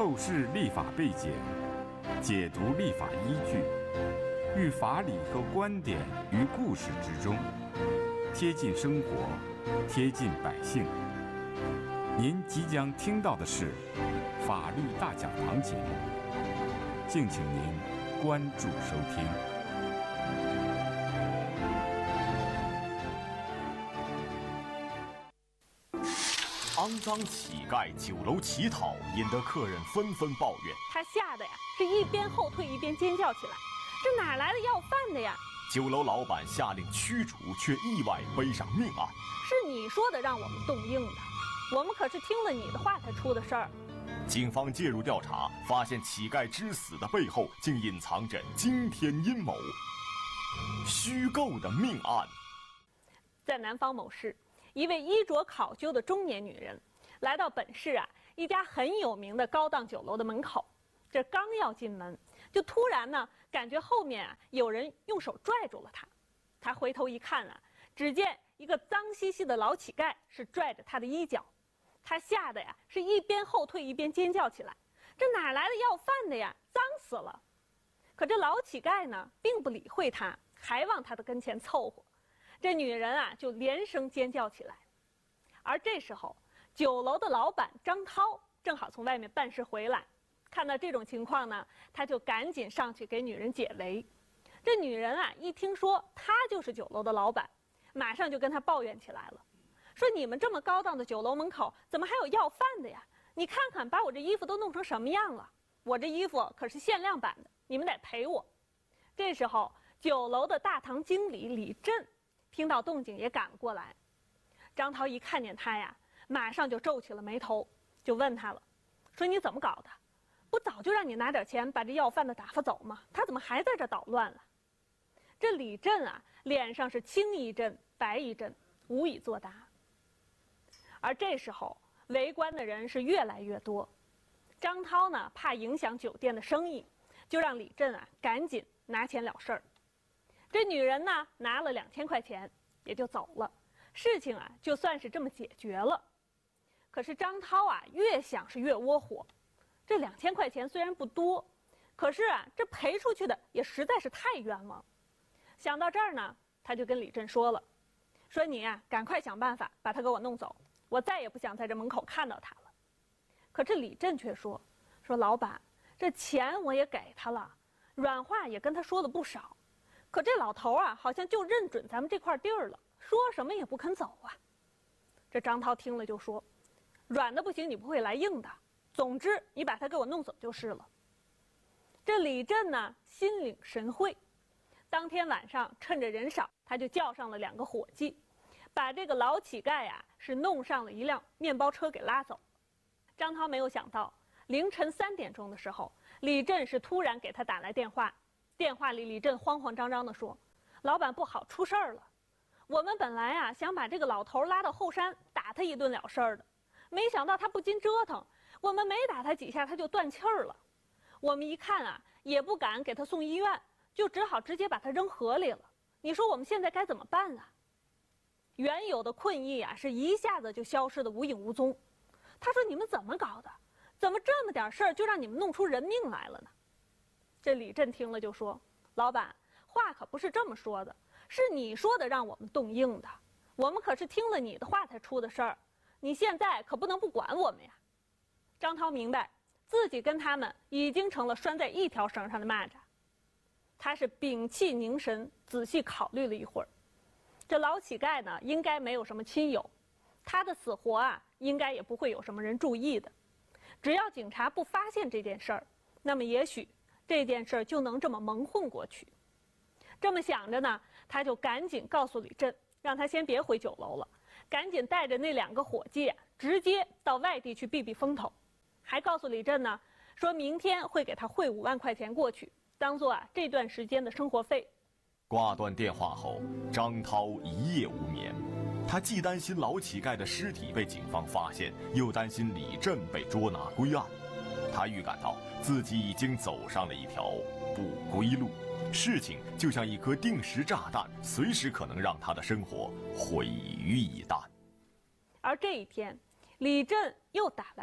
透视立法背景，解读立法依据，寓法理和观点于故事之中，贴近生活，贴近百姓。您即将听到的是法律大讲堂节目，敬请您关注收听。 肮脏乞丐酒楼乞讨，引得客人纷纷抱怨。 他吓得呀，是一边后退一边尖叫起来：“这哪来的要饭的呀？” 酒楼老板下令驱逐，却意外背上命案。 是你说的让我们动硬的，我们可是听了你的话才出的事儿。 警方介入调查，发现乞丐之死的背后竟隐藏着惊天阴谋，虚构的命案。 在南方某市，一位衣着考究的中年女人来到本市一家很有名的高档酒楼的门口，这刚要进门，就突然感觉后面有人用手拽住了她。她回头一看只见一个脏兮兮的老乞丐是拽着她的衣角。她吓得是一边后退一边尖叫起来：“这哪来的要饭的呀？脏死了！”可这老乞丐并不理会她，还往她的跟前凑合。这女人就连声尖叫起来。而这时候，酒楼的老板张涛正好从外面办事回来，看到这种情况他就赶紧上去给女人解围。这女人一听说他就是酒楼的老板，马上就跟他抱怨起来了，说：“你们这么高档的酒楼门口，怎么还有要饭的呀？你看看，把我这衣服都弄成什么样了！我这衣服可是限量版的，你们得赔我。”这时候，酒楼的大堂经理李振听到动静也赶了过来。张涛一看见他马上就皱起了眉头，就问他了，说：“你怎么搞的？不早就让你拿点钱把这要饭的打发走吗？他怎么还在这捣乱了？”这李振脸上是青一阵白一阵，无以作答。而这时候围观的人是越来越多，张涛怕影响酒店的生意，就让李振赶紧拿钱了事儿。这女人拿了2000块钱也就走了，事情就算是这么解决了。可是张涛越想是越窝火，这2000块钱虽然不多，可是这赔出去的也实在是太冤枉。想到这儿他就跟李振说了，说：“你赶快想办法把他给我弄走，我再也不想在这门口看到他了。”可这李振却说：“老板，这钱我也给他了，软话也跟他说了不少，可这老头好像就认准咱们这块地儿了，说什么也不肯走啊。”这张涛听了就说：“软的不行，你不会来硬的，总之你把他给我弄走就是了。”这李振心领神会，当天晚上趁着人少，他就叫上了2个伙计，把这个老乞丐是弄上了一辆面包车给拉走。张涛没有想到，凌晨3点钟的时候，李振是突然给他打来电话，电话里李振慌慌张张地说：“老板不好，出事儿了。我们本来想把这个老头拉到后山打他一顿了事儿的，没想到他不禁折腾，我们没打他几下他就断气儿了。我们一看也不敢给他送医院，就只好直接把他扔河里了。你说我们现在该怎么办啊？”原有的困意是一下子就消失得无影无踪。他说：“你们怎么搞的？怎么这么点事儿就让你们弄出人命来了呢？”这李振听了就说：“老板，话可不是这么说的，是你说的让我们动硬的，我们可是听了你的话才出的事儿，你现在可不能不管我们呀。”张涛明白自己跟他们已经成了拴在一条绳上的蚂蚱，他是屏气凝神，仔细考虑了一会儿。这老乞丐应该没有什么亲友，他的死活应该也不会有什么人注意的。只要警察不发现这件事儿，那么也许这件事儿就能这么蒙混过去。这么想着他就赶紧告诉李振，让他先别回酒楼了，赶紧带着那2个伙计直接到外地去避避风头。还告诉李振说明天会给他汇5万块钱过去，当做这段时间的生活费。 挂断电话后，张涛一夜无眠。他既担心老乞丐的尸体被警方发现，又担心李振被捉拿归案。他预感到自己已经走上了一条不归路，事情就像一颗定时炸弹，随时可能让他的生活毁于一旦。 而这一天，李振又打来